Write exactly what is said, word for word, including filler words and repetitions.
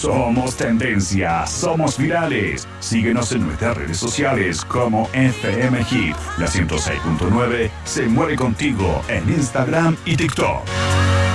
Somos tendencia, somos virales. Síguenos en nuestras redes sociales como F M Hit. La ciento seis punto nueve se mueve contigo en Instagram y TikTok.